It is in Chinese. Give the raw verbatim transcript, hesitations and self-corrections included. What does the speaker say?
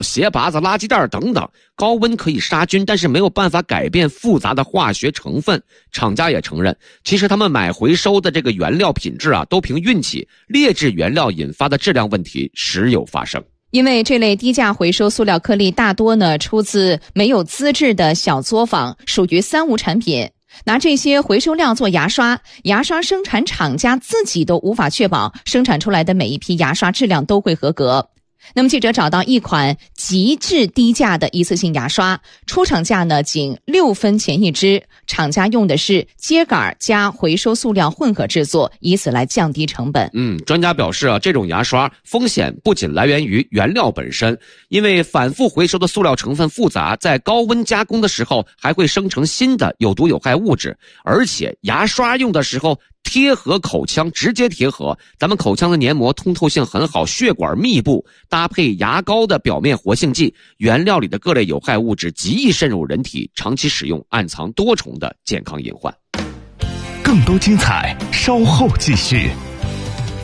鞋拔子、垃圾袋等等。高温可以杀菌，但是没有办法改变复杂的化学成分。厂家也承认，其实他们买回收的这个原料品质啊，都凭运气，劣质原料引发的质量问题时有发生。 因为这类低价回收塑料颗粒大多呢出自没有资质的小作坊，属于三无产品。拿这些回收料做牙刷，牙刷生产厂家自己都无法确保生产出来的每一批牙刷质量都会合格。那么记者找到一款极致低价的一次性牙刷，出厂价呢仅六分钱一支，厂家用的是秸秆加回收塑料混合制作，以此来降低成本。 嗯，专家表示啊，这种牙刷风险不仅来源于原料本身，因为反复回收的塑料成分复杂，在高温加工的时候还会生成新的有毒有害物质，而且牙刷用的时候贴合口腔，直接贴合，咱们口腔的黏膜通透性很好，血管密布，搭配牙膏的表面活性剂，原料里的各类有害物质极易渗入人体，长期使用暗藏多重的健康隐患。 更多精彩稍后继续。